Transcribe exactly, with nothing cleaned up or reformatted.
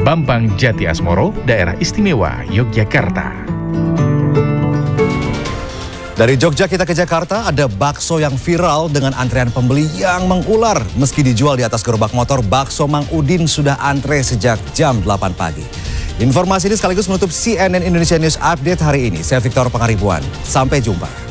Bambang Jati Asmoro, Daerah Istimewa Yogyakarta. Dari Jogja kita ke Jakarta, ada bakso yang viral dengan antrean pembeli yang mengular. Meski dijual di atas gerobak motor, bakso Mang Udin sudah antre sejak jam delapan pagi. Informasi ini sekaligus menutup C N N Indonesia News Update hari ini. Saya Victor Pangaribuan. Sampai jumpa.